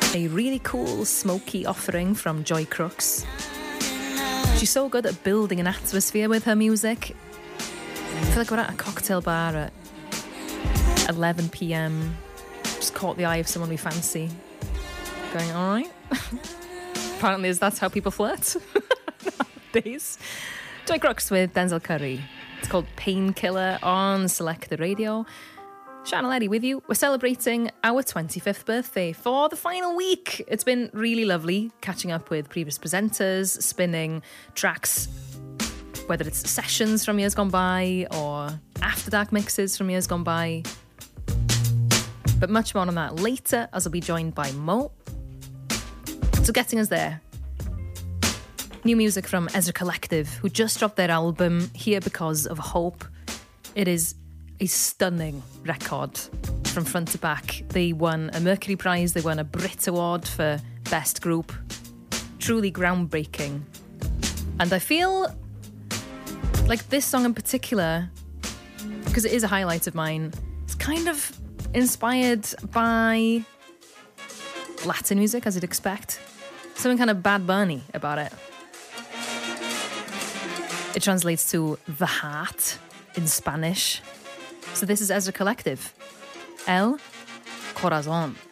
A really cool, smoky offering from Joy Crooks. She's so good at building an atmosphere with her music. I feel like we're at a cocktail bar at 11 p.m. Just caught the eye of someone we fancy. Going, all right. Apparently that's how people flirt nowadays. Joy Crooks with Denzel Curry. It's called Painkiller on Selector Radio. Shannon Eddy with you. We're celebrating our 25th birthday for the final week. It's been really lovely catching up with previous presenters, spinning tracks, whether it's sessions from years gone by or After Dark mixes from years gone by. But much more on that later, as I'll be joined by Mo. So getting us there, new music from Ezra Collective, who just dropped their album Here Because of Hope. It is a stunning record from front to back. They won a Mercury Prize, they won a Brit Award for Best Group. Truly groundbreaking. And I feel like this song in particular, because it is a highlight of mine, it's kind of inspired by Latin music, as you'd expect. Something kind of Bad Bunny about it. It translates to the heart in Spanish. So this is Ezra Collective. El Corazón.